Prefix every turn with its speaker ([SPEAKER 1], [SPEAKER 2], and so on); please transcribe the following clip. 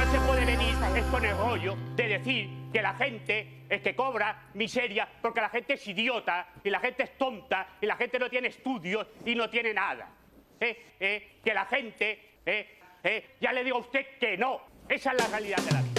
[SPEAKER 1] se puede venir es con el rollo de decir que la gente es que cobra miseria porque la gente es idiota y la gente es tonta y la gente no tiene estudios y no tiene nada. Que la gente, ya le digo a usted que no. Esa es la realidad de la vida.